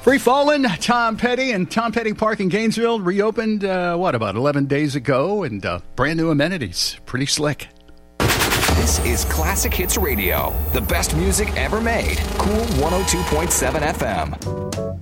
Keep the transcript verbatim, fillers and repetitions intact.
Free Fallin', Tom Petty, and Tom Petty Park in Gainesville reopened, uh, what, about eleven days ago, and uh, brand new amenities. Pretty slick. This is Classic Hits Radio, the best music ever made. Cool one oh two point seven F M.